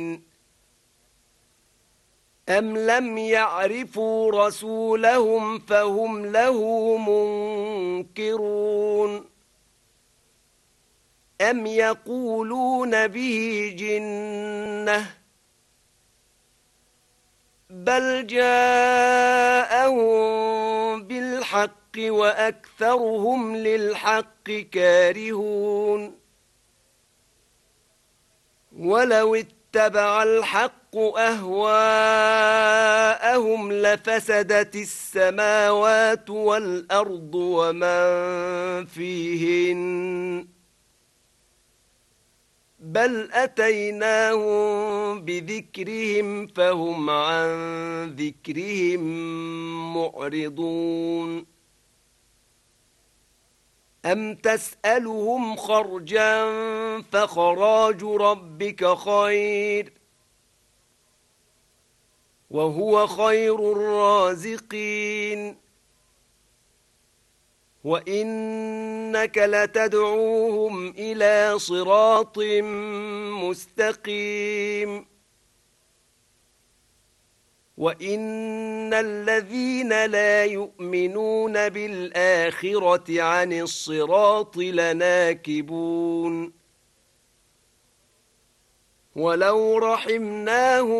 أم لم يعرفوا رسولهم فهم له منكرون أم يقولون به جنة بل جاءهم بالحق وأكثرهم للحق كارهون ولو اتبع الحق أهواءهم لفسدت السماوات والأرض ومن فيهن بل أتيناهم بذكرهم فهم عن ذكرهم معرضون أم تسألهم خرجا فخراج ربك خير وهو خير الرازقين وإنك لتدعوهم إلى صراط مستقيم وإن الذين لا يؤمنون بالآخرة عن الصراط لناكبون ولو رحمناهم